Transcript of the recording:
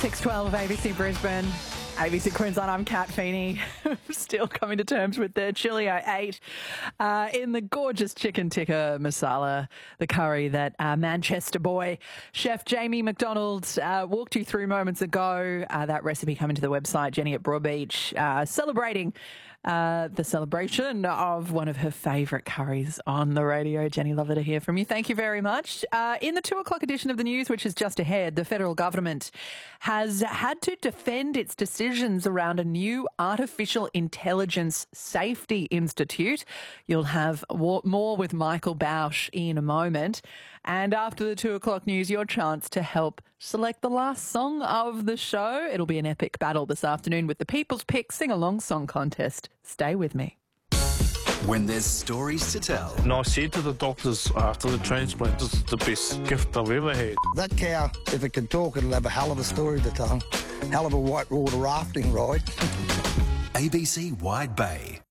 6:12 ABC Brisbane, ABC Queensland. I'm Kat Feeney. Still coming to terms with the chili I ate in the gorgeous chicken tikka masala, the curry that Manchester boy chef Jamie McDonald walked you through moments ago. That recipe coming to the website, Jenny at Broadbeach, celebrating the celebration of one of her favourite curries on the radio. Jenny, lovely to hear from you. Thank you very much. In the 2 o'clock edition of the news, which is just ahead, the federal government has had to defend its decisions around a new artificial intelligence safety institute. You'll have more with Michael Bausch in a moment. And after the 2 o'clock news, your chance to help select the last song of the show. It'll be an epic battle this afternoon with the People's Pick Sing-Along Song Contest. Stay with me. When there's stories to tell. And I said to the doctors after the transplant, this is the best gift I've ever had. That cow, if it can talk, it'll have a hell of a story to tell. Hell of a whitewater rafting ride. ABC Wide Bay.